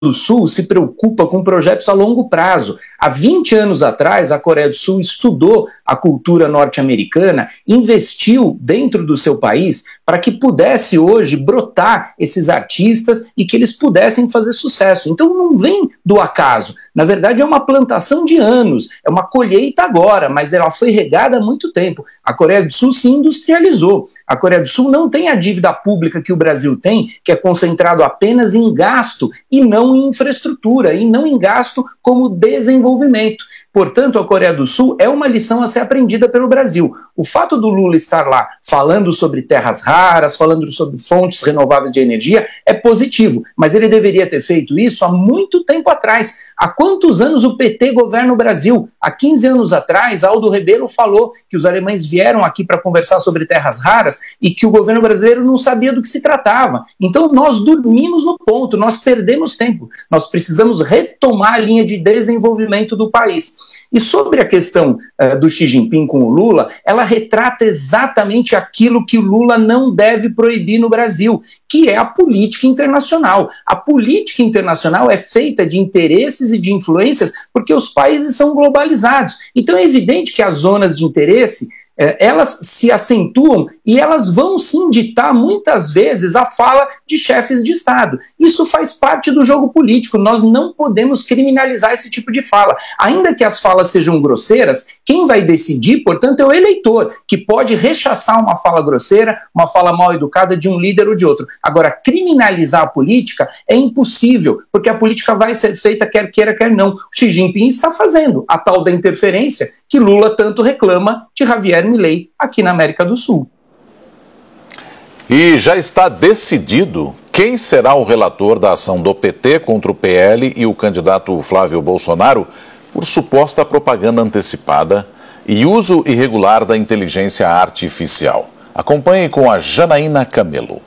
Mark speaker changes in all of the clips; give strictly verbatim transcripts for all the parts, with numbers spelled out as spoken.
Speaker 1: do Sul se preocupa com projetos a longo prazo. Há vinte anos atrás, a Coreia do Sul estudou a cultura norte-americana, investiu dentro do seu país para que pudesse hoje brotar esses artistas e que eles pudessem fazer sucesso. Então não vem do acaso. Na verdade é uma plantação de anos, é uma colheita agora, mas ela foi regada há muito tempo. A Coreia do Sul se industrializou. A Coreia do Sul não tem a dívida pública que o Brasil tem, que é concentrado apenas em gasto e não em infraestrutura, e não em gasto como desenvolvimento. Portanto, a Coreia do Sul é uma lição a ser aprendida pelo Brasil. O fato do Lula estar lá falando sobre terras raras, falando sobre fontes renováveis de energia, é positivo, mas ele deveria ter feito isso há muito tempo atrás. Há quantos anos o P T governa o Brasil? Há quinze anos atrás, Aldo Rebelo falou que os alemães vieram aqui para conversar sobre terras raras e que o governo brasileiro não sabia do que se tratava. Então nós dormimos no ponto, nós perdemos tempo. Nós precisamos retomar a linha de desenvolvimento do país. E sobre a questão uh, do Xi Jinping com o Lula, ela retrata exatamente aquilo que o Lula não deve proibir no Brasil, que é a política internacional. A política internacional é feita de interesses e de influências porque os países são globalizados. Então é evidente que as zonas de interesse elas se acentuam e elas vão sim ditar muitas vezes a fala de chefes de Estado. Isso faz parte do jogo político, nós não podemos criminalizar esse tipo de fala. Ainda que as falas sejam grosseiras, quem vai decidir, portanto, é o eleitor, que pode rechaçar uma fala grosseira, uma fala mal educada de um líder ou de outro. Agora, criminalizar a política é impossível, porque a política vai ser feita quer queira, quer não. O Xi Jinping está fazendo a tal da interferência que Lula tanto reclama de Javier Milei aqui na América do Sul.
Speaker 2: E já está decidido quem será o relator da ação do P T contra o P L e o candidato Flávio Bolsonaro por suposta propaganda antecipada e uso irregular da inteligência artificial. Acompanhe com a Janaína Camelo.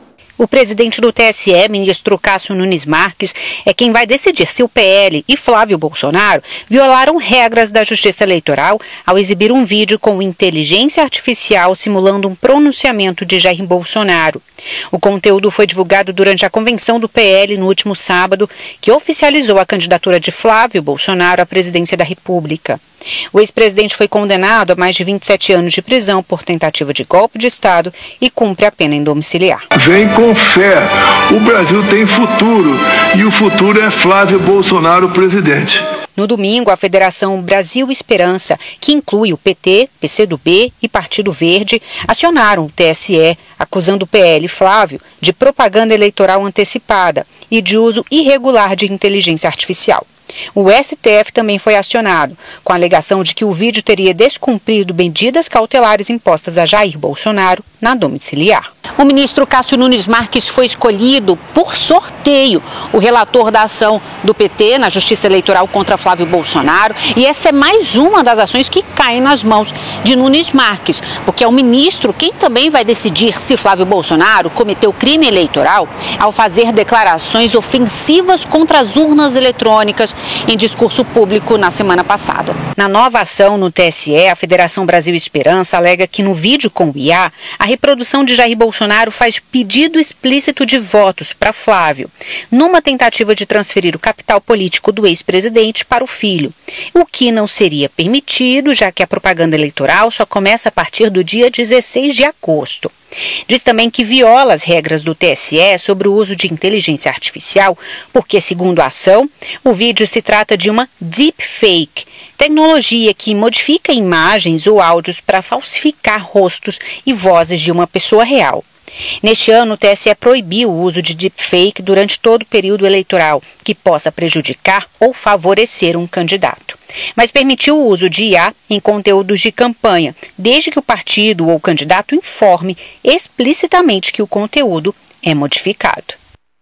Speaker 3: O presidente do T S E, ministro Cássio Nunes Marques, é quem vai decidir se o P L e Flávio Bolsonaro violaram regras da Justiça Eleitoral ao exibir um vídeo com inteligência artificial simulando um pronunciamento de Jair Bolsonaro. O conteúdo foi divulgado durante a convenção do P L no último sábado, que oficializou a candidatura de Flávio Bolsonaro à presidência da República. O ex-presidente foi condenado a mais de vinte e sete anos de prisão por tentativa de golpe de Estado e cumpre a pena em domiciliar.
Speaker 4: Vem com fé. O Brasil tem futuro e o futuro é Flávio Bolsonaro, presidente.
Speaker 3: No domingo, a Federação Brasil Esperança, que inclui o P T, P C do B e Partido Verde, acionaram o T S E, acusando o P L e Flávio de propaganda eleitoral antecipada e de uso irregular de inteligência artificial. O S T F também foi acionado, com a alegação de que o vídeo teria descumprido medidas cautelares impostas a Jair Bolsonaro na domiciliar. O ministro Cássio Nunes Marques foi escolhido por sorteio o relator da ação do P T na Justiça Eleitoral contra Flávio Bolsonaro, e essa é mais uma das ações que caem nas mãos de Nunes Marques, porque é o ministro quem também vai decidir se Flávio Bolsonaro cometeu crime eleitoral ao fazer declarações ofensivas contra as urnas eletrônicas em discurso público na semana passada. Na nova ação no T S E, a Federação Brasil Esperança alega que no vídeo com o I A, a reprodução de Jair Bolsonaro faz pedido explícito de votos para Flávio, numa tentativa de transferir o capital político do ex-presidente para o filho, o que não seria permitido, já que a propaganda eleitoral só começa a partir do dia dezesseis de agosto. Diz também que viola as regras do T S E sobre o uso de inteligência artificial, porque, segundo a ação, o vídeo se trata de uma deepfake, tecnologia que modifica imagens ou áudios para falsificar rostos e vozes de uma pessoa real. Neste ano, o T S E proibiu o uso de deepfake durante todo o período eleitoral que possa prejudicar ou favorecer um candidato, mas permitiu o uso de I A em conteúdos de campanha, desde que o partido ou o candidato informe explicitamente que o conteúdo é modificado.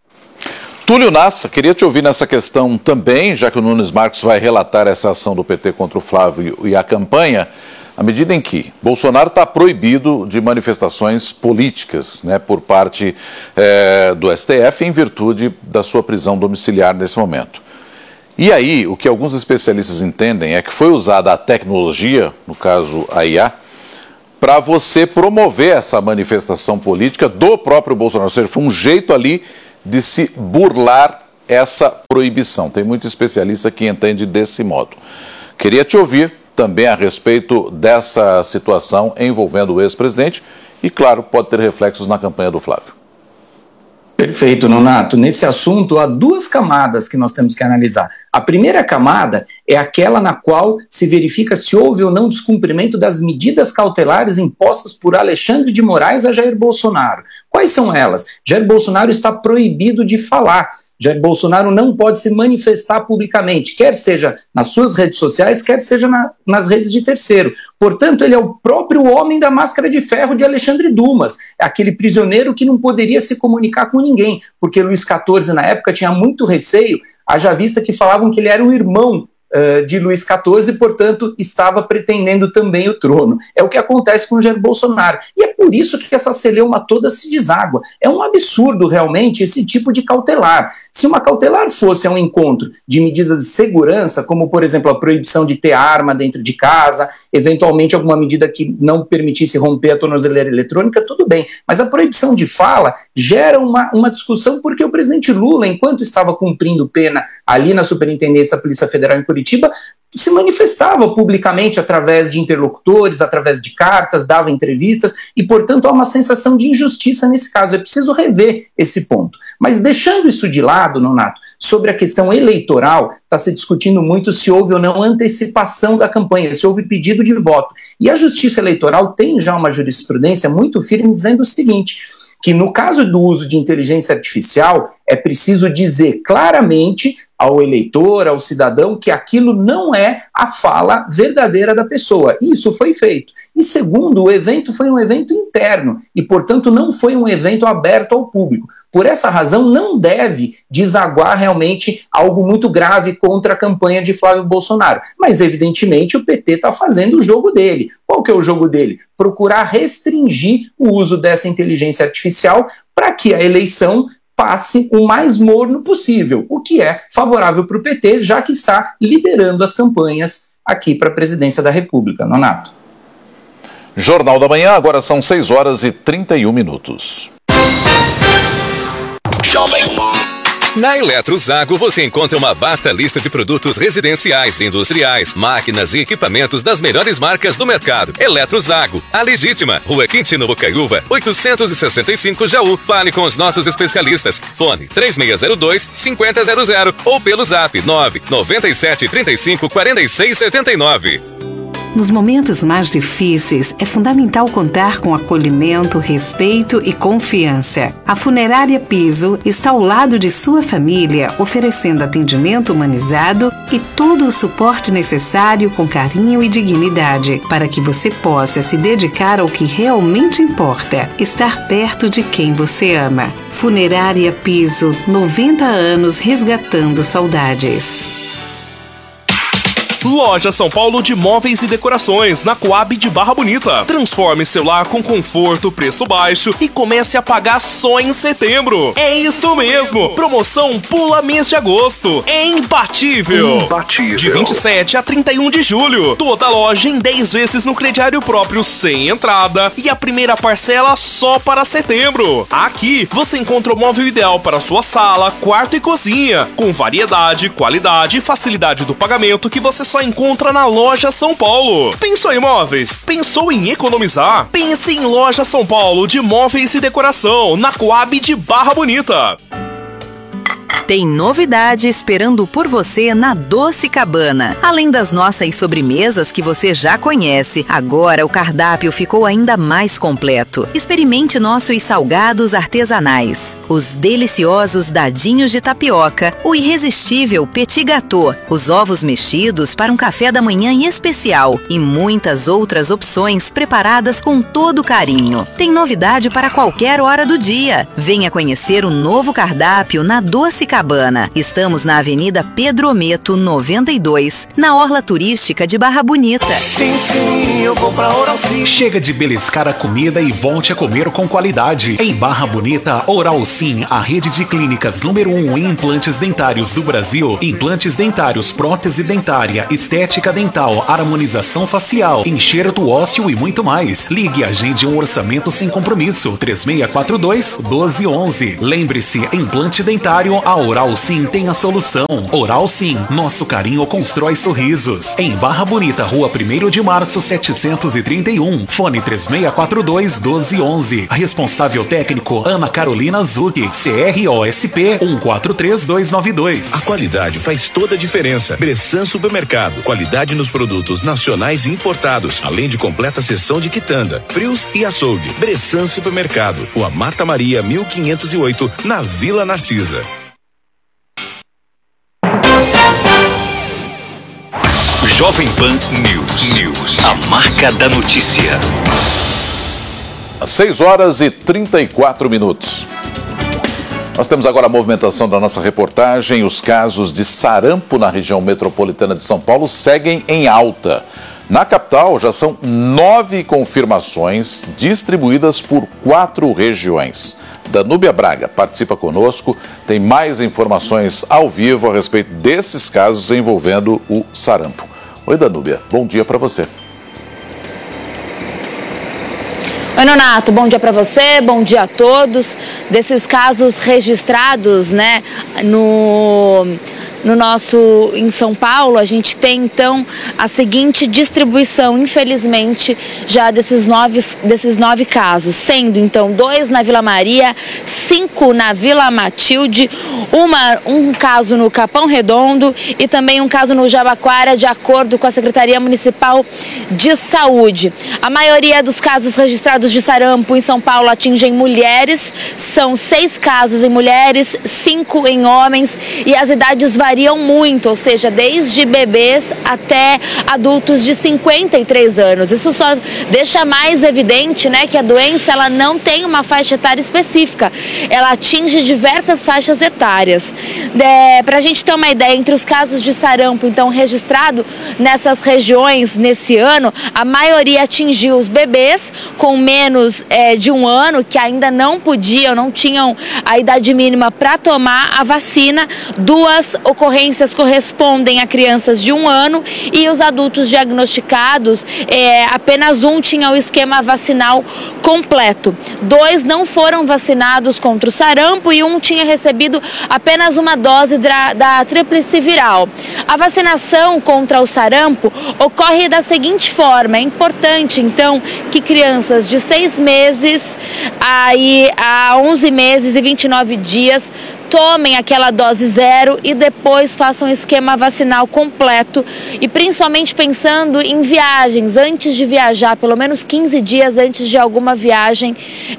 Speaker 2: Túlio Nassa, queria te ouvir nessa questão também, já que o Nunes Marques vai relatar essa ação do P T contra o Flávio e a campanha, à medida em que Bolsonaro está proibido de manifestações políticas, né, por parte é, do S T F em virtude da sua prisão domiciliar nesse momento. E aí, o que alguns especialistas entendem é que foi usada a tecnologia, no caso a I A, para você promover essa manifestação política do próprio Bolsonaro. Ou seja, foi um jeito ali de se burlar essa proibição. Tem muito especialista que entende desse modo. Queria te ouvir também a respeito dessa situação envolvendo o ex-presidente e, claro, pode ter reflexos na campanha do Flávio.
Speaker 1: Perfeito, Nonato. Nesse assunto, há duas camadas que nós temos que analisar. A primeira camada é aquela na qual se verifica se houve ou não descumprimento das medidas cautelares impostas por Alexandre de Moraes a Jair Bolsonaro. Quais são elas? Jair Bolsonaro está proibido de falar. Jair Bolsonaro não pode se manifestar publicamente, quer seja nas suas redes sociais, quer seja na, nas redes de terceiro. Portanto, ele é o próprio homem da máscara de ferro de Alexandre Dumas, aquele prisioneiro que não poderia se comunicar com ninguém, porque Luís quatorze, na época, tinha muito receio, haja vista que falavam que ele era o irmão uh, de Luís quatorze e, portanto, estava pretendendo também o trono. É o que acontece com Jair Bolsonaro. E é por isso que essa celeuma toda se deságua. É um absurdo, realmente, esse tipo de cautelar. Se uma cautelar fosse um encontro de medidas de segurança, como, por exemplo, a proibição de ter arma dentro de casa, eventualmente alguma medida que não permitisse romper a tornozeleira eletrônica, tudo bem. Mas a proibição de fala gera uma, uma discussão porque o presidente Lula, enquanto estava cumprindo pena ali na Superintendência da Polícia Federal em Curitiba, se manifestava publicamente através de interlocutores, através de cartas, dava entrevistas e, portanto, há uma sensação de injustiça nesse caso. É preciso rever esse ponto. Mas deixando isso de lado, Nonato, sobre a questão eleitoral, está se discutindo muito se houve ou não antecipação da campanha, se houve pedido de voto. E a Justiça Eleitoral tem já uma jurisprudência muito firme dizendo o seguinte, que no caso do uso de inteligência artificial, é preciso dizer claramente ao eleitor, ao cidadão, que aquilo não é a fala verdadeira da pessoa. Isso foi feito. E segundo, o evento foi um evento interno e, portanto, não foi um evento aberto ao público. Por essa razão, não deve desaguar realmente algo muito grave contra a campanha de Flávio Bolsonaro. Mas, evidentemente, o P T está fazendo o jogo dele. Qual que é o jogo dele? Procurar restringir o uso dessa inteligência artificial para que a eleição passe o mais morno possível, o que é favorável para o P T, já que está liderando as campanhas aqui para a presidência da República. Nonato.
Speaker 2: Jornal da Manhã, agora são seis horas e trinta e um minutos.
Speaker 5: Jovem Na Eletrozago você encontra uma vasta lista de produtos residenciais, industriais, máquinas e equipamentos das melhores marcas do mercado. Eletrozago, a legítima, Rua Quintino Bocaiúva, oitocentos e sessenta e cinco Jaú. Fale com os nossos especialistas. Fone três seis zero dois, cinco zero zero zero ou pelo zap nove nove sete três cinco quatro seis sete nove.
Speaker 6: Nos momentos mais difíceis, é fundamental contar com acolhimento, respeito e confiança. A Funerária Piso está ao lado de sua família, oferecendo atendimento humanizado e todo o suporte necessário com carinho e dignidade, para que você possa se dedicar ao que realmente importa, estar perto de quem você ama. Funerária Piso, noventa anos resgatando saudades.
Speaker 7: Loja São Paulo de Móveis e Decorações, na Coab de Barra Bonita. Transforme seu lar com conforto, preço baixo e comece a pagar só em setembro. É isso mesmo! Promoção Pula Mês de Agosto. É imbatível! Imbatível. De vinte e sete a trinta e um de julho. Toda loja em dez vezes no crediário próprio sem entrada e a primeira parcela só para setembro. Aqui você encontra o móvel ideal para sua sala, quarto e cozinha, com variedade, qualidade e facilidade do pagamento que você só encontra na Loja São Paulo. Pensou em móveis? Pensou em economizar? Pense em Loja São Paulo de Móveis e Decoração, na Coab de Barra Bonita.
Speaker 8: Tem novidade esperando por você na Doce Cabana. Além das nossas sobremesas que você já conhece, agora o cardápio ficou ainda mais completo. Experimente nossos salgados artesanais, os deliciosos dadinhos de tapioca, o irresistível petit gâteau, os ovos mexidos para um café da manhã especial e muitas outras opções preparadas com todo carinho. Tem novidade para qualquer hora do dia. Venha conhecer o novo cardápio na Doce Cabana. Estamos na Avenida Pedro Ometo, noventa e dois, na Orla Turística de Barra Bonita.
Speaker 9: Sim, sim, eu vou pra Oral Sim. Chega de beliscar a comida e volte a comer com qualidade. Em Barra Bonita, Oral Sim, a rede de clínicas número um em implantes dentários do Brasil. Implantes dentários, prótese dentária, estética dental, harmonização facial, enxerto ósseo e muito mais. Ligue e agende um orçamento sem compromisso. três seis quatro dois, um dois um um. Lembre-se, implante dentário a Oral Sim tem a solução. Oral Sim, nosso carinho constrói sorrisos. Em Barra Bonita, Rua primeiro de Março, setecentos e trinta e um. Fone três seis quatro dois, um dois um um. Responsável técnico Ana Carolina Zucchi, C R O S P um quatro três dois nove dois.
Speaker 10: A qualidade faz toda a diferença. Bressan Supermercado, qualidade nos produtos nacionais e importados, além de completa seção de quitanda, frios e açougue. Bressan Supermercado, Rua Marta Maria, mil quinhentos e oito, na Vila Narcisa.
Speaker 11: Jovem Pan News. News. A marca da notícia.
Speaker 2: Às seis horas e trinta e quatro minutos. Nós temos agora a movimentação da nossa reportagem. Os casos de sarampo na região metropolitana de São Paulo seguem em alta. Na capital, já são nove confirmações distribuídas por quatro regiões. Danúbia Braga participa conosco, tem mais informações ao vivo a respeito desses casos envolvendo o sarampo. Oi, Danúbia, bom dia para você.
Speaker 12: Oi, Nonato, bom dia para você, bom dia a todos. Desses casos registrados, né, no... No nosso, em São Paulo, a gente tem então a seguinte distribuição, infelizmente, já desses nove, desses nove casos, sendo então dois na Vila Maria, cinco na Vila Matilde, uma, um caso no Capão Redondo e também um caso no Jabaquara, de acordo com a Secretaria Municipal de Saúde. A maioria dos casos registrados de sarampo em São Paulo atingem mulheres, são seis casos em mulheres, cinco em homens e as idades variam muito, ou seja, desde bebês até adultos de cinquenta e três anos. Isso só deixa mais evidente, né, que a doença ela não tem uma faixa etária específica, ela atinge diversas faixas etárias. É, para a gente ter uma ideia, entre os casos de sarampo, então, registrado nessas regiões nesse ano, a maioria atingiu os bebês com menos é, de um ano, que ainda não podiam, não tinham a idade mínima para tomar a vacina. Duas ocorrências correspondem a crianças de um ano e os adultos diagnosticados, é, apenas um tinha o esquema vacinal completo. Dois não foram vacinados contra o sarampo e um tinha recebido apenas uma dose da, da tríplice viral. A vacinação contra o sarampo ocorre da seguinte forma: é importante então que crianças de seis meses aí, a onze meses e vinte e nove dias tomem aquela dose zero e depois façam um esquema vacinal completo, e principalmente pensando em viagens, antes de viajar, pelo menos quinze dias antes de alguma viagem,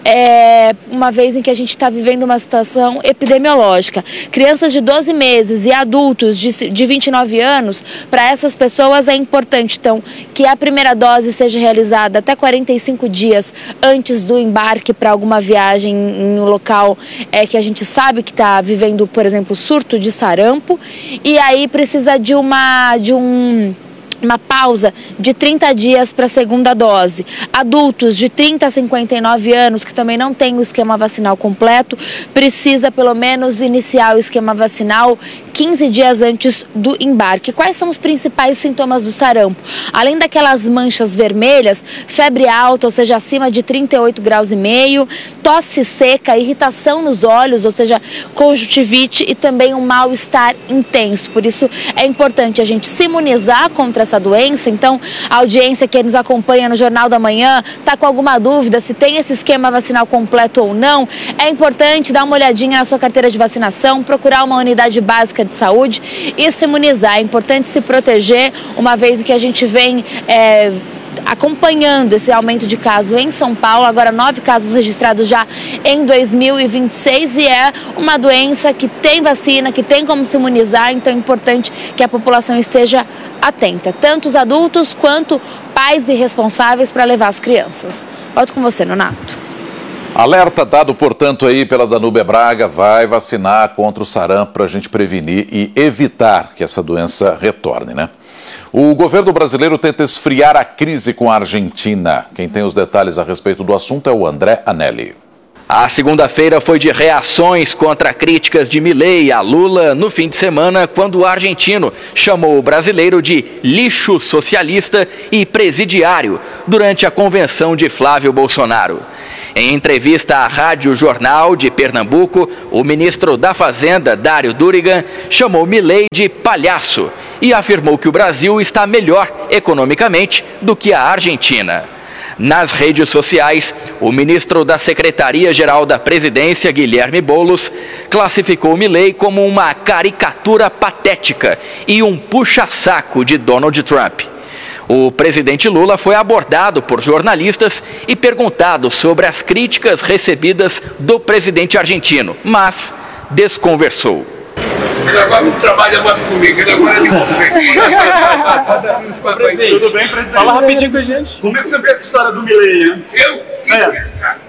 Speaker 12: é, uma vez em que a gente está vivendo uma situação epidemiológica. Crianças de doze meses e adultos de, de vinte e nove anos, para essas pessoas é importante, então, que a primeira dose seja realizada até quarenta e cinco dias antes do embarque para alguma viagem em um local é, que a gente sabe que está vivendo, por exemplo, surto de sarampo, e aí precisa de uma de um uma pausa de trinta dias para a segunda dose. Adultos de trinta a cinquenta e nove anos que também não têm o esquema vacinal completo, precisa pelo menos iniciar o esquema vacinal quinze dias antes do embarque. Quais são os principais sintomas do sarampo? Além daquelas manchas vermelhas, febre alta, ou seja, acima de trinta e oito graus e meio, tosse seca, irritação nos olhos, ou seja, conjuntivite, e também um mal-estar intenso. Por isso é importante a gente se imunizar contra essa doença. Então, a audiência que nos acompanha no Jornal da Manhã está com alguma dúvida se tem esse esquema vacinal completo ou não, é importante dar uma olhadinha na sua carteira de vacinação, procurar uma unidade básica de saúde e se imunizar. É importante se proteger, uma vez que a gente vem é, acompanhando esse aumento de casos em São Paulo, agora nove casos registrados já em dois mil e vinte e seis, e é uma doença que tem vacina, que tem como se imunizar, então é importante que a população esteja atenta, tanto os adultos quanto pais e responsáveis para levar as crianças. Volto com você, Nonato.
Speaker 2: Alerta dado, portanto, aí pela Danúbia Braga, vai vacinar contra o sarampo para a gente prevenir e evitar que essa doença retorne, né? O governo brasileiro tenta esfriar a crise com a Argentina. Quem tem os detalhes a respeito do assunto é o André Anelli.
Speaker 13: A segunda-feira foi de reações contra críticas de Milei a Lula no fim de semana, quando o argentino chamou o brasileiro de lixo socialista e presidiário durante a convenção de Flávio Bolsonaro. Em entrevista à Rádio Jornal de Pernambuco, o ministro da Fazenda, Dário Durigan, chamou Milei de palhaço e afirmou que o Brasil está melhor economicamente do que a Argentina. Nas redes sociais, o ministro da Secretaria-Geral da Presidência, Guilherme Boulos, classificou Milei como uma caricatura patética e um puxa-saco de Donald Trump. O presidente Lula foi abordado por jornalistas e perguntado sobre as críticas recebidas do presidente argentino, mas desconversou.
Speaker 14: Ele agora não trabalha mais comigo, ele agora é de você.
Speaker 15: Presidente, tudo bem, presidente? Fala rapidinho com a gente. Como é que você vê essa história do Milei, hein?
Speaker 14: Eu? Quem é esse cara?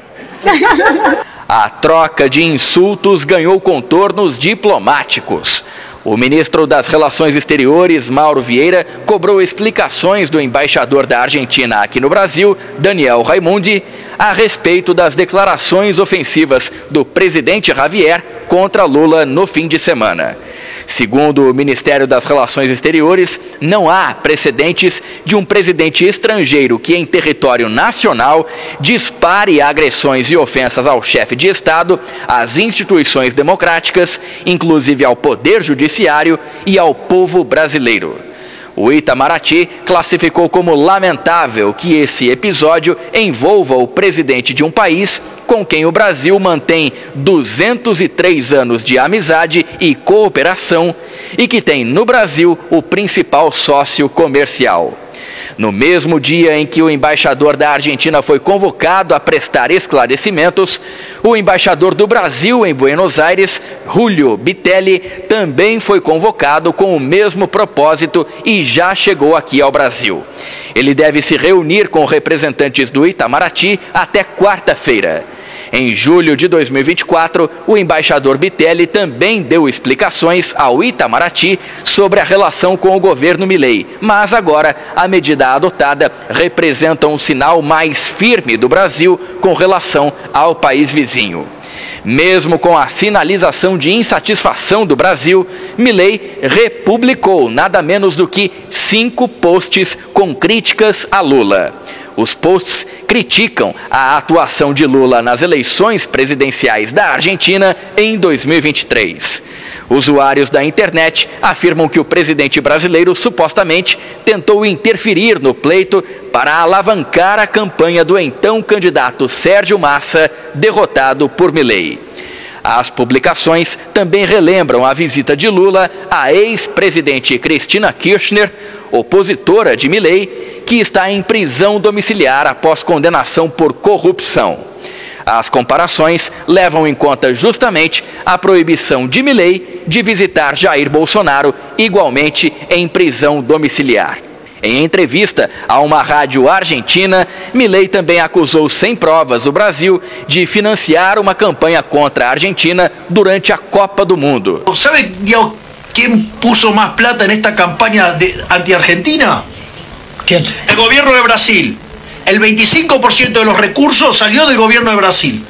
Speaker 13: A troca de insultos ganhou contornos diplomáticos. O ministro das Relações Exteriores, Mauro Vieira, cobrou explicações do embaixador da Argentina aqui no Brasil, Daniel Raimundi, a respeito das declarações ofensivas do presidente Javier contra Lula no fim de semana. Segundo o Ministério das Relações Exteriores, não há precedentes de um presidente estrangeiro que, em território nacional, dispare agressões e ofensas ao chefe de Estado, às instituições democráticas, inclusive ao Poder Judiciário e ao povo brasileiro. O Itamaraty classificou como lamentável que esse episódio envolva o presidente de um país com quem o Brasil mantém duzentos e três anos de amizade e cooperação e que tem no Brasil o principal sócio comercial. No mesmo dia em que o embaixador da Argentina foi convocado a prestar esclarecimentos, o embaixador do Brasil em Buenos Aires, Julio Bitelli, também foi convocado com o mesmo propósito e já chegou aqui ao Brasil. Ele deve se reunir com representantes do Itamaraty até quarta-feira. Em julho de dois mil e vinte e quatro, o embaixador Bitelli também deu explicações ao Itamaraty sobre a relação com o governo Milei, mas agora a medida adotada representa um sinal mais firme do Brasil com relação ao país vizinho. Mesmo com a sinalização de insatisfação do Brasil, Milei republicou nada menos do que cinco posts com críticas a Lula. Os posts criticam a atuação de Lula nas eleições presidenciais da Argentina em dois mil e vinte e três. Usuários da internet afirmam que o presidente brasileiro supostamente tentou interferir no pleito para alavancar a campanha do então candidato Sérgio Massa, derrotado por Milei. As publicações também relembram a visita de Lula à ex-presidente Cristina Kirchner, opositora de Milei, que está em prisão domiciliar após condenação por corrupção. As comparações levam em conta justamente a proibição de Milei de visitar Jair Bolsonaro, igualmente em prisão domiciliar. Em entrevista a uma rádio argentina, Milei também acusou sem provas o Brasil de financiar uma campanha contra a Argentina durante a Copa do Mundo.
Speaker 16: ¿Sabe quién puso más plata en esta campaña de anti-Argentina? ¿Quién? El gobierno de Brasil. El veinticinco por ciento de los recursos salió del gobierno de Brasil.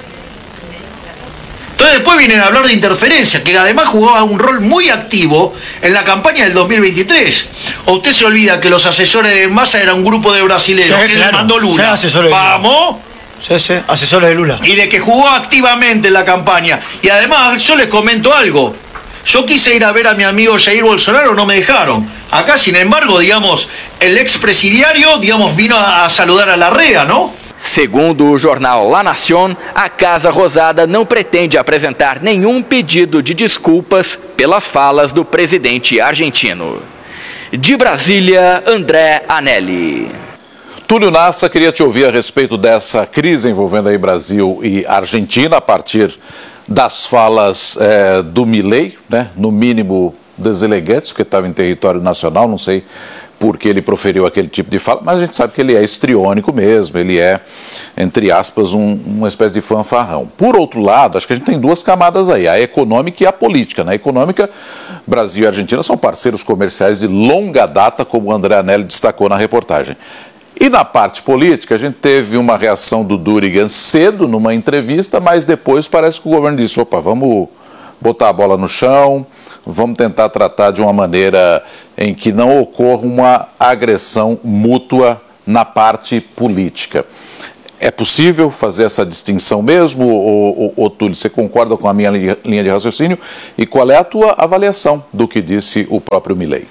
Speaker 16: Entonces después vienen a hablar de interferencia, que además jugaba un rol muy activo en la campaña del dos mil veintitrés. ¿O usted se olvida que los asesores de Massa eran un grupo de brasileños?
Speaker 15: Sí,
Speaker 16: que
Speaker 15: claro.
Speaker 16: le mandó Lula.
Speaker 15: Sí, asesores de Lula.
Speaker 16: Vamos.
Speaker 15: Sí, sí, asesores de Lula.
Speaker 16: Y de que jugó activamente en la campaña. Y además yo les comento algo. Yo quise ir a ver a mi amigo Jair Bolsonaro, no me dejaron. Acá, sin embargo, digamos, el expresidiario, digamos, vino a, a saludar a Larrea, ¿no?
Speaker 13: Segundo o jornal La Nación, a Casa Rosada não pretende apresentar nenhum pedido de desculpas pelas falas do presidente argentino. De Brasília, André Anelli.
Speaker 2: Túlio Nassa, queria te ouvir a respeito dessa crise envolvendo aí Brasil e Argentina, a partir das falas é, do Milei, né, no mínimo deselegantes, porque estava em território nacional, não sei por que ele proferiu aquele tipo de fala, mas a gente sabe que ele é histriônico mesmo, ele é, entre aspas, um, uma espécie de fanfarrão. Por outro lado, acho que a gente tem duas camadas aí, a econômica e a política. Na econômica, Brasil e Argentina são parceiros comerciais de longa data, como o André Anelli destacou na reportagem. E na parte política, a gente teve uma reação do Durigan cedo, numa entrevista, mas depois parece que o governo disse, opa, vamos botar a bola no chão, vamos tentar tratar de uma maneira em que não ocorra uma agressão mútua na parte política. É possível fazer essa distinção mesmo, ou, ou, ou Túlio, você concorda com a minha linha de raciocínio? E qual é a tua avaliação do que disse o próprio Milei?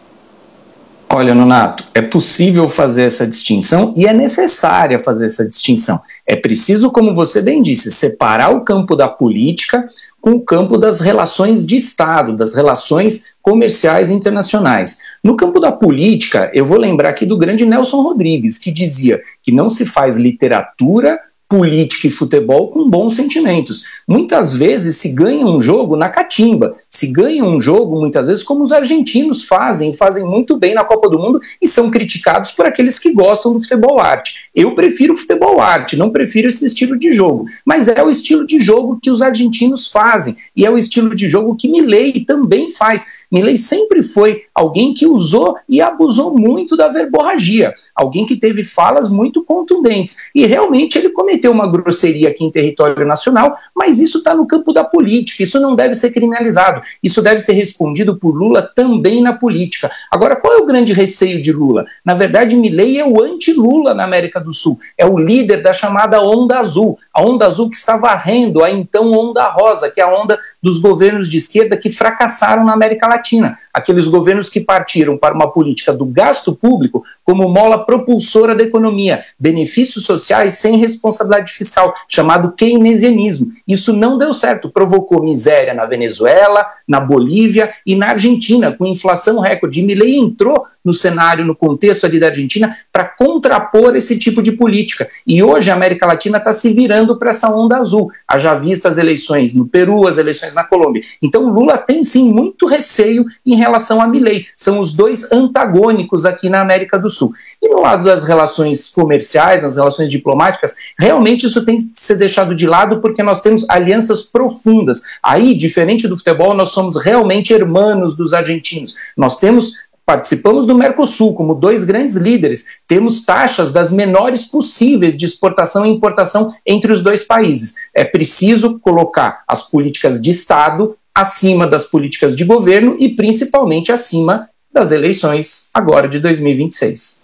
Speaker 1: Olha, Nonato, é possível fazer essa distinção e é necessária fazer essa distinção. É preciso, como você bem disse, separar o campo da política com o campo das relações de Estado, das relações comerciais internacionais. No campo da política, eu vou lembrar aqui do grande Nelson Rodrigues, que dizia que não se faz literatura, política e futebol com bons sentimentos. Muitas vezes se ganha um jogo na catimba, se ganha um jogo muitas vezes como os argentinos fazem, fazem muito bem na Copa do Mundo e são criticados por aqueles que gostam do futebol arte. Eu prefiro o futebol arte, não prefiro esse estilo de jogo, mas é o estilo de jogo que os argentinos fazem e é o estilo de jogo que Milei também faz. Milei sempre foi alguém que usou e abusou muito da verborragia, alguém que teve falas muito contundentes e realmente ele cometeu ter uma grosseria aqui em território nacional, mas isso está no campo da política, isso não deve ser criminalizado, isso deve ser respondido por Lula também na política. Agora, qual é o grande receio de Lula? Na verdade, Milei é o anti-Lula na América do Sul, é o líder da chamada onda azul, a onda azul que está varrendo a então onda rosa, que é a onda dos governos de esquerda que fracassaram na América Latina, aqueles governos que partiram para uma política do gasto público como mola propulsora da economia, benefícios sociais sem responsabilidade fiscal, chamado keynesianismo. Isso não deu certo, provocou miséria na Venezuela, na Bolívia e na Argentina, com inflação recorde. E Milei entrou no cenário, no contexto ali da Argentina, para contrapor esse tipo de política. E hoje a América Latina está se virando para essa onda azul. Haja vista as eleições no Peru, as eleições na Colômbia. Então Lula tem sim muito receio em relação a Milei. São os dois antagônicos aqui na América do Sul. E no lado das relações comerciais, das relações diplomáticas, realmente isso tem que ser deixado de lado porque nós temos alianças profundas. Aí, diferente do futebol, nós somos realmente hermanos dos argentinos. Nós temos, participamos do Mercosul como dois grandes líderes, temos taxas das menores possíveis de exportação e importação entre os dois países. É preciso colocar as políticas de Estado acima das políticas de governo e principalmente acima das eleições agora de dois mil e vinte e seis.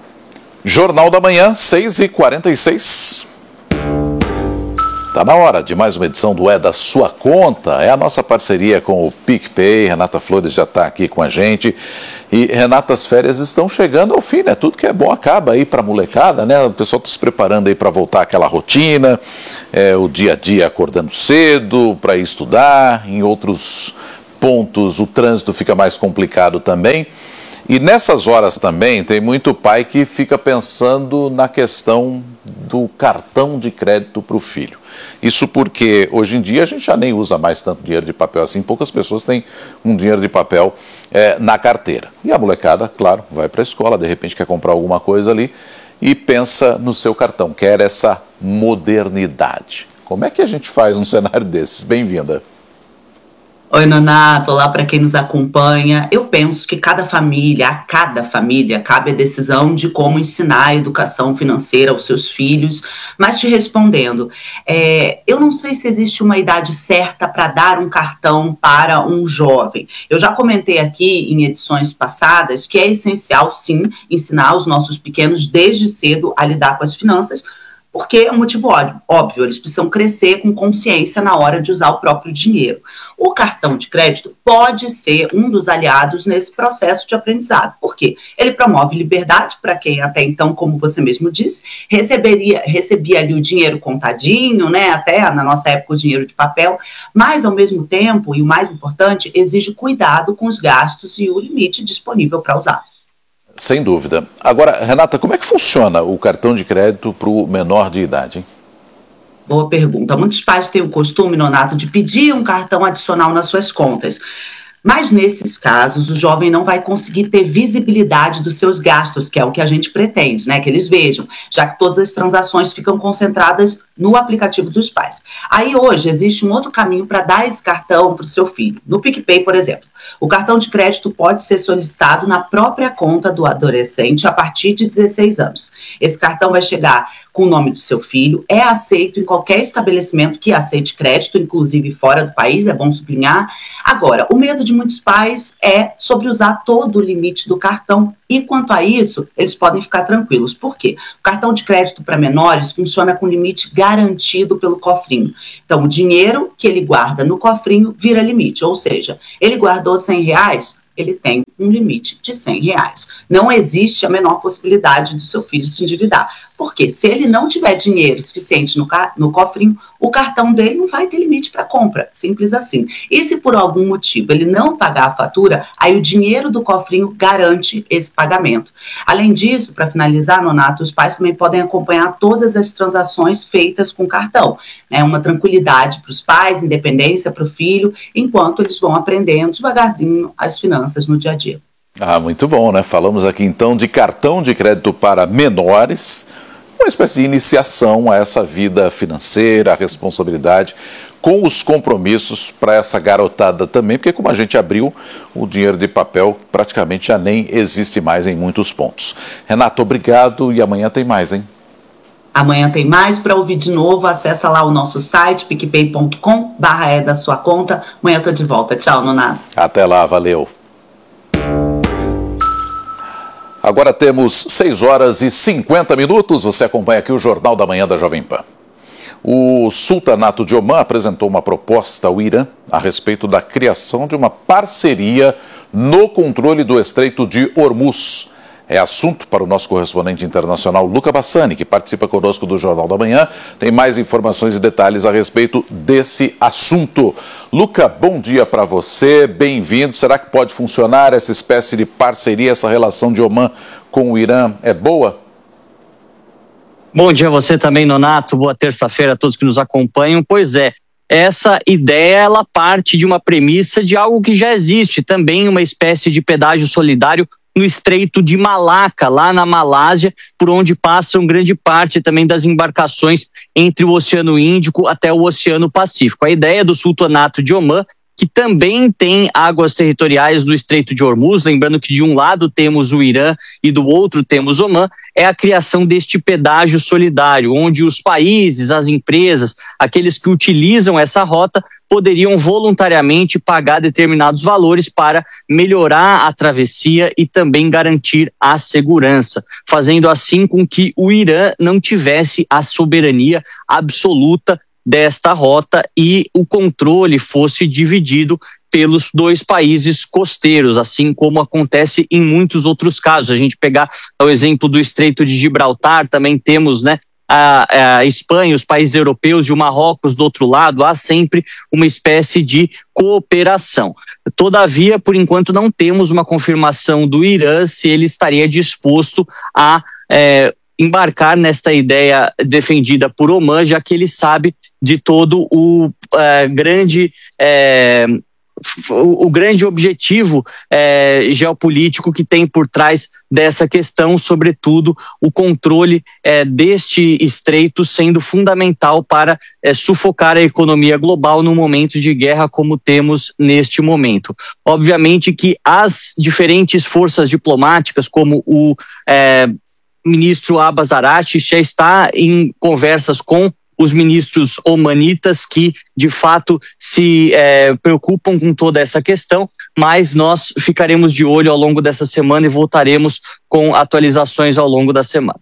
Speaker 2: Jornal da Manhã, seis e quarenta e seis. Está na hora de mais uma edição do É da Sua Conta. É a nossa parceria com o PicPay. Renata Flores já está aqui com a gente. E, Renata, as férias estão chegando ao fim, né? Tudo que é bom acaba aí para a molecada, né? O pessoal está se preparando aí para voltar àquela rotina, é, o dia a dia acordando cedo para ir estudar. Em outros pontos o trânsito fica mais complicado também. E nessas horas também tem muito pai que fica pensando na questão do cartão de crédito para o filho. Isso porque hoje em dia a gente já nem usa mais tanto dinheiro de papel assim, poucas pessoas têm um dinheiro de papel é, na carteira. E a molecada, claro, vai para a escola, de repente quer comprar alguma coisa ali e pensa no seu cartão, quer essa modernidade. Como é que a gente faz um cenário desses? Bem-vinda.
Speaker 17: Oi, Nonato, olá para quem nos acompanha. Eu penso que cada família, a cada família, cabe a decisão de como ensinar a educação financeira aos seus filhos. Mas te respondendo, é, eu não sei se existe uma idade certa para dar um cartão para um jovem. Eu já comentei aqui em edições passadas que é essencial, sim, ensinar os nossos pequenos desde cedo a lidar com as finanças, porque é um motivo óbvio, eles precisam crescer com consciência na hora de usar o próprio dinheiro. O cartão de crédito pode ser um dos aliados nesse processo de aprendizado. Por quê? Ele promove liberdade para quem até então, como você mesmo disse, receberia, recebia ali o dinheiro contadinho, né, até na nossa época o dinheiro de papel, mas ao mesmo tempo, e o mais importante, exige cuidado com os gastos e o limite disponível para usar.
Speaker 2: Sem dúvida. Agora, Renata, como é que funciona o cartão de crédito para o menor de idade, hein?
Speaker 17: Boa pergunta. Muitos pais têm o costume, Nonato, de pedir um cartão adicional nas suas contas. Mas nesses casos, o jovem não vai conseguir ter visibilidade dos seus gastos, que é o que a gente pretende, né? Que eles vejam, já que todas as transações ficam concentradas no aplicativo dos pais. Aí hoje existe um outro caminho para dar esse cartão para o seu filho. No PicPay, por exemplo, O cartão de crédito pode ser solicitado na própria conta do adolescente a partir de dezesseis anos. Esse cartão vai chegar com o nome do seu filho, é aceito em qualquer estabelecimento que aceite crédito, inclusive fora do país, é bom sublinhar. Agora, o medo de muitos pais é sobre usar todo o limite do cartão, e quanto a isso, eles podem ficar tranquilos. Por quê? O cartão de crédito para menores funciona com limite garantido pelo cofrinho. Então, o dinheiro que ele guarda no cofrinho vira limite, ou seja, ele guardou cem reais, ele tem um limite de cem reais. Não existe a menor possibilidade do seu filho se endividar. Porque se ele não tiver dinheiro suficiente no, no cofrinho, o cartão dele não vai ter limite para compra. Simples assim. E se por algum motivo ele não pagar a fatura, aí o dinheiro do cofrinho garante esse pagamento. Além disso, para finalizar, Nonato, os pais também podem acompanhar todas as transações feitas com cartão. É uma tranquilidade para os pais, independência para o filho, enquanto eles vão aprendendo devagarzinho as finanças no dia a dia.
Speaker 2: Ah, muito bom, né? Falamos aqui então de cartão de crédito para menores, uma espécie de iniciação a essa vida financeira, a responsabilidade, com os compromissos para essa garotada também, porque como a gente abriu, o dinheiro de papel praticamente já nem existe mais em muitos pontos. Renato, obrigado, e amanhã tem mais, hein?
Speaker 17: Amanhã tem mais. Para ouvir de novo, acessa lá o nosso site, picpay ponto com barra é da sua conta. Amanhã eu tô de volta. Tchau, Nonato.
Speaker 2: Até lá, valeu. Agora temos seis horas e cinquenta minutos. Você acompanha aqui o Jornal da Manhã da Jovem Pan. O Sultanato de Omã apresentou uma proposta ao Irã a respeito da criação de uma parceria no controle do Estreito de Hormuz. É assunto para o nosso correspondente internacional, Luca Bassani, que participa conosco do Jornal da Manhã. Tem mais informações e detalhes a respeito desse assunto. Luca, bom dia para você, bem-vindo. Será que pode funcionar essa espécie de parceria, essa relação de Omã com o Irã é boa?
Speaker 18: Bom dia a você também, Nonato. Boa terça-feira a todos que nos acompanham. Pois é, essa ideia ela parte de uma premissa de algo que já existe, também uma espécie de pedágio solidário no Estreito de Malaca, lá na Malásia, por onde passam grande parte também das embarcações entre o Oceano Índico até o Oceano Pacífico. A ideia do Sultanato de Omã, que também tem águas territoriais do Estreito de Hormuz, lembrando que de um lado temos o Irã e do outro temos Omã, é a criação deste pedágio solidário, onde os países, as empresas, aqueles que utilizam essa rota, poderiam voluntariamente pagar determinados valores para melhorar a travessia e também garantir a segurança, fazendo assim com que o Irã não tivesse a soberania absoluta desta rota e o controle fosse dividido pelos dois países costeiros, assim como acontece em muitos outros casos. A gente pegar o exemplo do Estreito de Gibraltar, também temos, né, a, a Espanha, os países europeus e o Marrocos do outro lado, há sempre uma espécie de cooperação. Todavia, por enquanto, não temos uma confirmação do Irã se ele estaria disposto a é, embarcar nesta ideia defendida por Omã, já que ele sabe de todo o é, grande é, o, o grande objetivo é, geopolítico que tem por trás dessa questão, sobretudo o controle é, deste estreito sendo fundamental para é, sufocar a economia global no momento de guerra como temos neste momento. Obviamente que as diferentes forças diplomáticas, como o é, ministro Abbas Araghchi, já está em conversas com os ministros omanitas que, de fato, se é, preocupam com toda essa questão, mas nós ficaremos de olho ao longo dessa semana e voltaremos com atualizações ao longo da semana.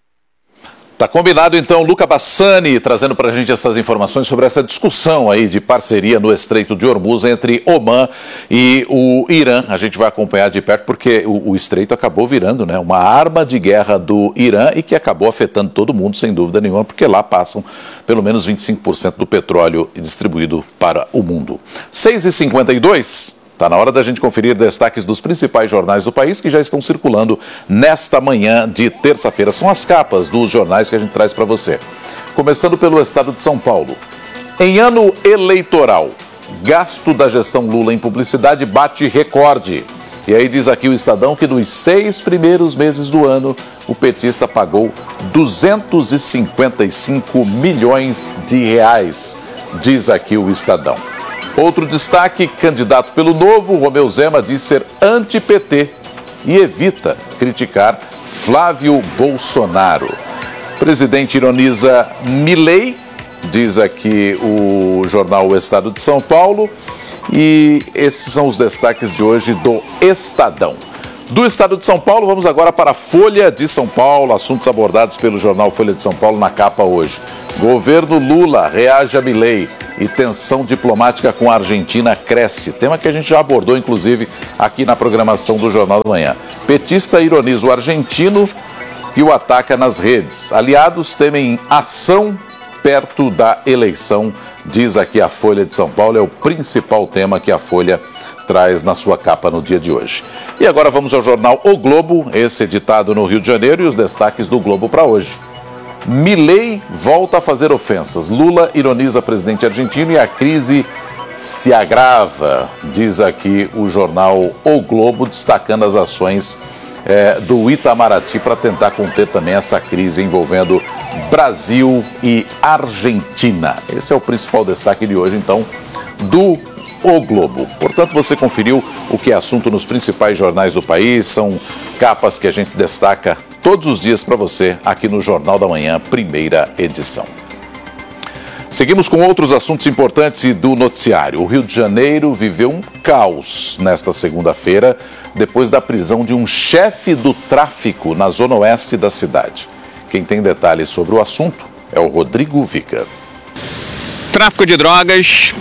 Speaker 2: Tá combinado, então, Luca Bassani trazendo para a gente essas informações sobre essa discussão aí de parceria no Estreito de Hormuz entre Omã e o Irã. A gente vai acompanhar de perto porque o, o Estreito acabou virando, né, uma arma de guerra do Irã e que acabou afetando todo mundo, sem dúvida nenhuma, porque lá passam pelo menos vinte e cinco por cento do petróleo distribuído para o mundo. seis e cinquenta e dois. Está na hora da gente conferir destaques dos principais jornais do país que já estão circulando nesta manhã de terça-feira. São as capas dos jornais que a gente traz para você. Começando pelo estado de São Paulo. Em ano eleitoral, gasto da gestão Lula em publicidade bate recorde. E aí diz aqui o Estadão que nos seis primeiros meses do ano, o petista pagou duzentos e cinquenta e cinco milhões de reais, diz aqui o Estadão. Outro destaque, candidato pelo Novo, Romeu Zema diz ser anti-P T e evita criticar Flávio Bolsonaro. O presidente ironiza Milei, diz aqui o jornal O Estado de São Paulo, e esses são os destaques de hoje do Estadão. Do Estado de São Paulo, vamos agora para a Folha de São Paulo, assuntos abordados pelo jornal Folha de São Paulo na capa hoje. Governo Lula reage a Milei e tensão diplomática com a Argentina cresce. Tema que a gente já abordou, inclusive, aqui na programação do Jornal da Manhã. Petista ironiza o argentino e o ataca nas redes. Aliados temem ação perto da eleição, diz aqui a Folha de São Paulo. É o principal tema que a Folha traz na sua capa no dia de hoje. E agora vamos ao jornal O Globo, esse editado no Rio de Janeiro, e os destaques do Globo para hoje. Milei volta a fazer ofensas. Lula ironiza presidente argentino e a crise se agrava, diz aqui o jornal O Globo, destacando as ações é, do Itamaraty para tentar conter também essa crise envolvendo Brasil e Argentina. Esse é o principal destaque de hoje, então, do O Globo. Portanto, você conferiu o que é assunto nos principais jornais do país, são capas que a gente destaca todos os dias para você aqui no Jornal da Manhã, primeira edição. Seguimos com outros assuntos importantes e do noticiário. O Rio de Janeiro viveu um caos nesta segunda-feira, depois da prisão de um chefe do tráfico na zona oeste da cidade. Quem tem detalhes sobre o assunto é o Rodrigo Vica.
Speaker 19: Tráfico de drogas.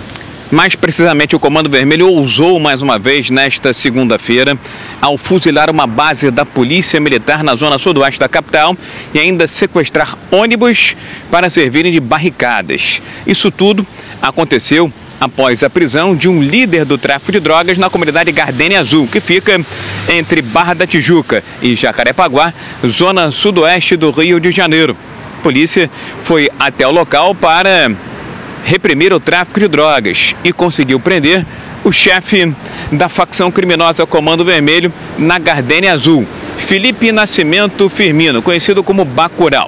Speaker 19: Mais precisamente, o Comando Vermelho ousou mais uma vez nesta segunda-feira ao fuzilar uma base da Polícia Militar na zona sudoeste da capital e ainda sequestrar ônibus para servirem de barricadas. Isso tudo aconteceu após a prisão de um líder do tráfico de drogas na comunidade Gardenia Azul, que fica entre Barra da Tijuca e Jacarepaguá, zona sudoeste do Rio de Janeiro. A polícia foi até o local para reprimir o tráfico de drogas e conseguiu prender o chefe da facção criminosa Comando Vermelho na Gardenia Azul, Felipe Nascimento Firmino, conhecido como Bacurau.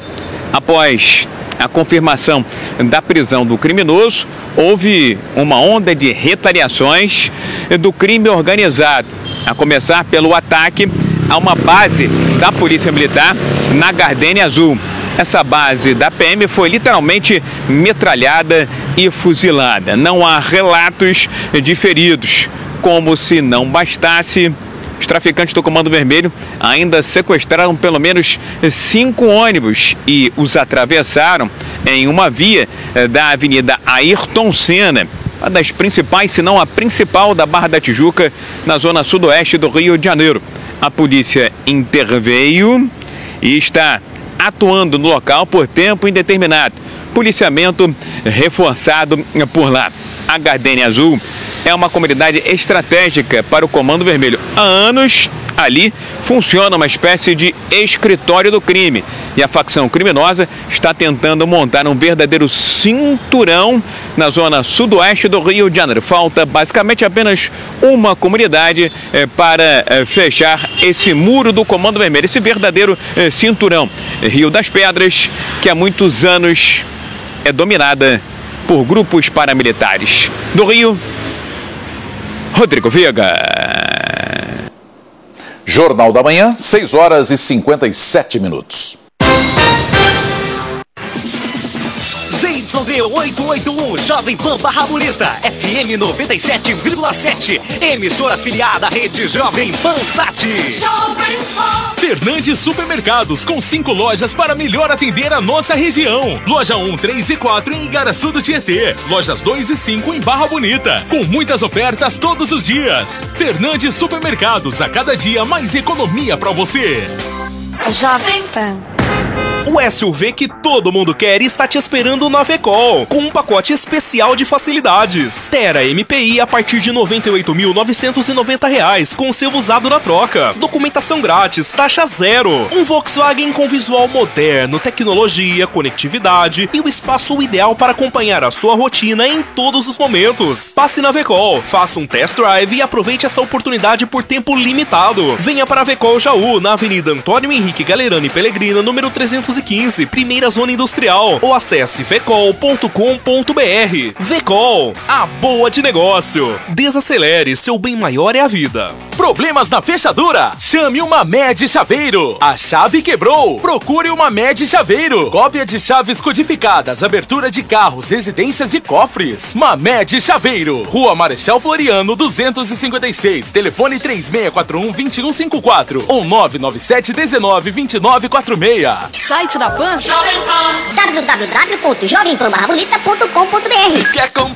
Speaker 19: Após a confirmação da prisão do criminoso, houve uma onda de retaliações do crime organizado, a começar pelo ataque a uma base da Polícia Militar na Gardenia Azul. Essa base da P M foi literalmente metralhada e fuzilada. Não há relatos de feridos. Como se não bastasse, os traficantes do Comando Vermelho ainda sequestraram pelo menos cinco ônibus e os atravessaram em uma via da Avenida Ayrton Senna, uma das principais, se não a principal, da Barra da Tijuca, na zona sudoeste do Rio de Janeiro. A polícia interveio e está atuando no local por tempo indeterminado. Policiamento reforçado por lá. A Gardenia Azul é uma comunidade estratégica para o Comando Vermelho. Há anos, ali funciona uma espécie de escritório do crime. E a facção criminosa está tentando montar um verdadeiro cinturão na zona sudoeste do Rio de Janeiro. Falta basicamente apenas uma comunidade eh, para eh, fechar esse muro do Comando Vermelho, esse verdadeiro eh, cinturão. Rio das Pedras, que há muitos anos é dominada por grupos paramilitares. Do Rio, Rodrigo Viga.
Speaker 2: Jornal da Manhã, seis horas e cinquenta e sete minutos.
Speaker 11: Z Y V oitocentos e oitenta e um, Jovem Pan Barra Bonita, F M noventa e sete vírgula sete, emissora afiliada à rede Jovem Pan Sat.
Speaker 7: Fernandes Supermercados, com cinco lojas para melhor atender a nossa região. Loja um, três e quatro em Igaraçu do Tietê. Lojas dois e cinco em Barra Bonita, com muitas ofertas todos os dias. Fernandes Supermercados, a cada dia mais economia para você.
Speaker 20: Jovem Pan.
Speaker 7: O S U V que todo mundo quer está te esperando na Vecol, com um pacote especial de facilidades. Terra M P I a partir de noventa e oito mil novecentos e noventa reais, com seu usado na troca. Documentação grátis, taxa zero. Um Volkswagen com visual moderno, tecnologia, conectividade e o espaço ideal para acompanhar a sua rotina em todos os momentos. Passe na Vecol, faça um test drive e aproveite essa oportunidade por tempo limitado. Venha para a Vecol Jaú, na Avenida Antônio Henrique Galerani Pellegrina, número trezentos trezentos e quinze, primeira zona industrial, ou acesse vecol ponto com ponto br. Vecol, a boa de negócio. Desacelere, seu bem maior é a vida.
Speaker 21: Problemas na fechadura? Chame uma Med Chaveiro. A chave quebrou? Procure uma Med Chaveiro. Cópia de chaves codificadas, abertura de carros, residências e cofres. Mamed Chaveiro, Rua Marechal Floriano, duzentos e cinquenta e seis. Telefone três seis quatro um, dois um cinco quatro ou nove nove sete um nove, dois nove quatro seis.
Speaker 20: Site da Pan? w w w ponto jovem pan barra bonita ponto com ponto br.
Speaker 21: Quer